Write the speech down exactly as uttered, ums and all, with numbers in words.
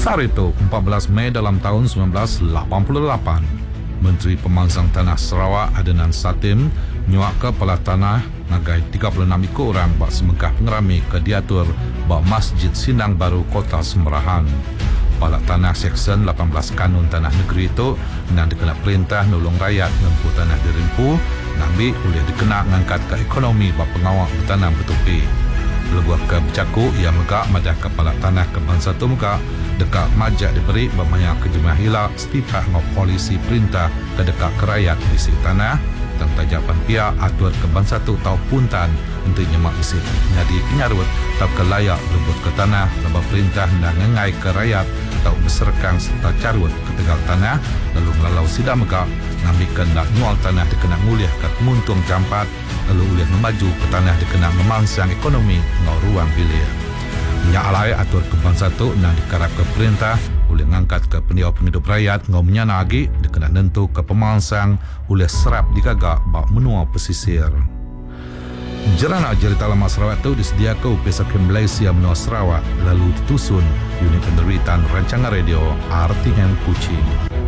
Dasar itu, empat belas Mei dalam tahun sembilan belas lapan puluh lapan, Menteri Pemangsang Tanah Sarawak Adnan Satim nyuak ke kepala tanah ngagai tiga puluh enam ikut orang bak semegah pengerami ke diatur bak Masjid Sindang Baru Kota Semerahan. Kepala tanah Seksyen lapan belas Kanun Tanah Negeri itu nak dikena perintah nolong rakyat ngempu tanah dirimpu, nambi boleh dikena ngangkat ke ekonomi bak pengawak bertanam betupi. Lebuah ke bercaku ia megak madah kepala tanah kebangsa tu megak dekat majak diberi bermaya ke jemaah hilak setipah ngau polisi perintah ke dekat kerayat isi tanah tentang tajapan pihak atur kebangsa tu tau puntan untuk nyemak isi nyadi penyarut tau ke layak lembut ke tanah lebah perintah dan ngengai ke rakyat tau berserkang serta carut ke tegal tanah lalu melalau sidak megak ngambilkan nak nyual tanah dikena nguliah ke muntung campat lalu uliah memaju ke tanah dikena memangsang ekonomi ngau ruang bilir. Minyak alai atur kebangsa tu nak dikarap ke perintah boleh ngangkat ke pendidikan rakyat ngau menyana lagi dikena nentu ke pemangsang oleh serap digagak bak menua pesisir. Jerana cerita lama Sarawak itu disediakan Pesakit Malaysia menua Sarawak lalu ditusun unit penerbitan rancangan radio R T M Kuching.